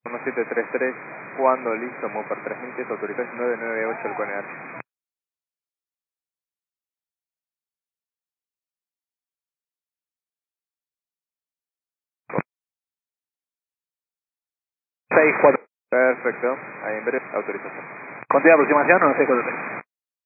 1733, cuando listo, Mopar 3000 pies, autorización 998 al CONEAR. 6-4. Perfecto, ahí en breve, autorización. Contigo aproximación, 9643.